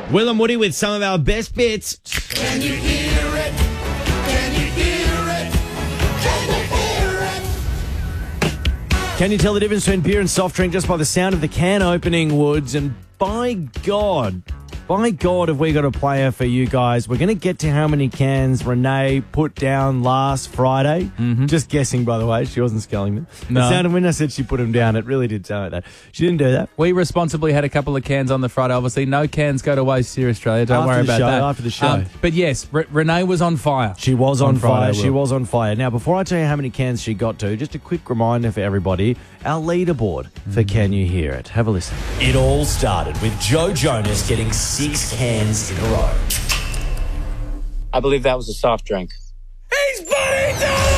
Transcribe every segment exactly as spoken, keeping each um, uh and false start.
Will and Woody with some of our best bits. Can you hear it? Can you hear it? Can you hear it? Can you tell the difference between beer and soft drink just by the sound of the can opening, Woods? And by God, by God, have we got a player for you guys. We're going to get to how many cans Renee put down last Friday. Mm-hmm. Just guessing, by the way. She wasn't sculling them. No. It sounded when I said she put them down, it really did sound like that. She didn't do that. We responsibly had a couple of cans on the Friday. Obviously, no cans go to waste here, Australia. Don't After worry the about show, that. after the show. but yes, R- Renee was on fire. She was on, On fire. Friday, She Will. was on fire. Now, before I tell you how many cans she got to, just a quick reminder for everybody, our leaderboard for Can You Hear It? Have a listen. It all started with Joe Jonas getting six cans in a row. I believe that was a soft drink. He's Buddy Dillon!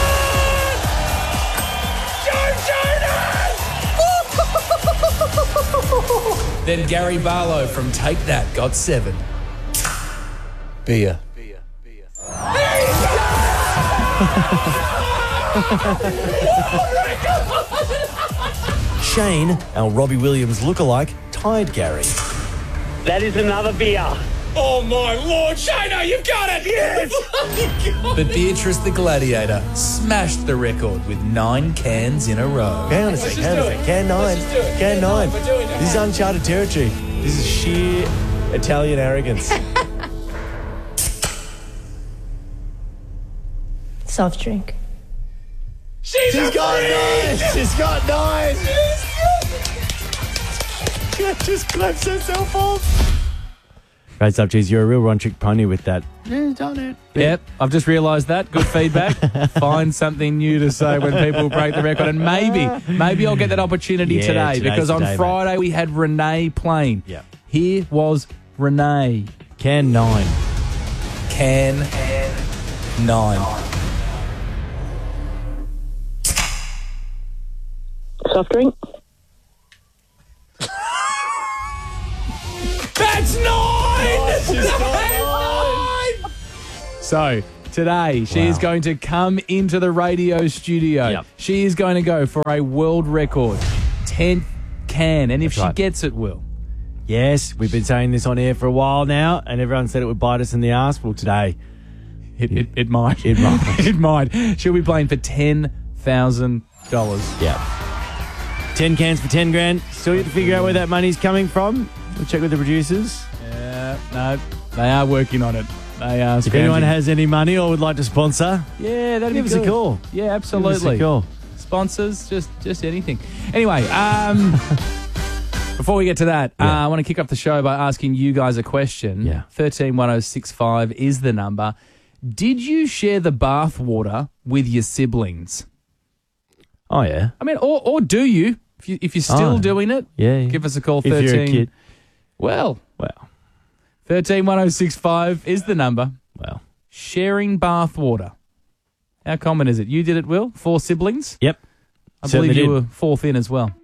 Joe Jonas! Then Gary Barlow from Take That got seven. Beer. Shane, our Robbie Williams lookalike, tied Gary. That is another beer. Oh my Lord, Shana, you've got it! Yes! But Beatrice the Gladiator smashed the record with nine cans in a row. Hang on a second. Hang on a second. Can nine. Can nine. This is uncharted territory. This is sheer Italian arrogance. Soft drink. She's, She's a got freak! nine. She's got nine. She just claps herself off. Great stuff, geez. You're a real one-trick pony with that. Yeah, done it. Yep, I've just realised that. Good feedback. Find something new to say when people break the record. And maybe, maybe I'll get that opportunity Yeah, today today's because on today, mate. Friday we had Renee playing. Yeah. Here was Renee. Can nine. Can nine. Soft drink. That's nine! She's got That's nine! So today she Wow. is going to come into the radio studio. Yep. She is going to go for a world record. tenth can. And if That's she right. gets it, Will. Yes, we've been saying this on air for a while now, and everyone said it would bite us in the arse. Well, today, It, it, it might. It might. it might. She'll be playing for ten thousand dollars. yeah. ten cans for ten grand. Still yet to figure out where that money's coming from. We'll check with the producers. Yeah, no, they are working on it. They are. If anyone has any money or would like to sponsor, yeah, that'd give be us a good. call. Yeah, give absolutely. us a call. Sponsors, just just anything. Anyway, um, before we get to that, Yeah. uh, I want to kick off the show by asking you guys a question. Yeah. thirteen one oh six five is the number. Did you share the bath water with your siblings? Oh, yeah. I mean, or or do you? If you if you're still Oh, doing it, Yeah. yeah. give us a call. If thirteen. you're a kid. Well, Well, thirteen one oh six five is the number. well. Sharing bath water. How common is it? You did it, Will? Four siblings? Yep. I Certainly believe you did. were fourth in as well.